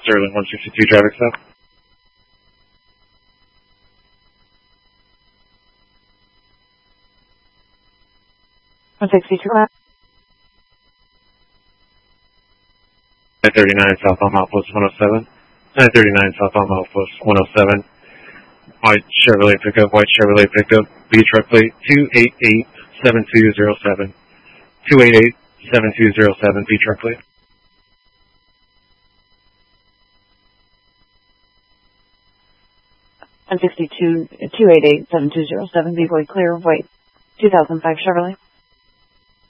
Sterling 162 traffic stop. I-62 I-39 southbound Milepost 107. I-39 southbound Milepost 107. White Chevrolet pickup, B truck plate 2887207. 2887207, B truck plate. I-62 288-7207, B boy clear, white 2005 Chevrolet.